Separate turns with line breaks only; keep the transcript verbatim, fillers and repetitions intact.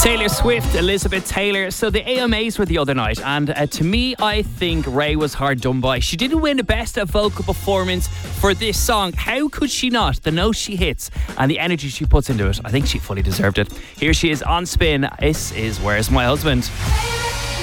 Taylor Swift, Elizabeth Taylor. So the A M As were the other night, and uh, to me, I think Ray was hard done by. She didn't win the best of vocal performance for this song. How could she not? The notes she hits and the energy she puts into it, I think she fully deserved it. Here she is on Spin. This is Where's My Husband?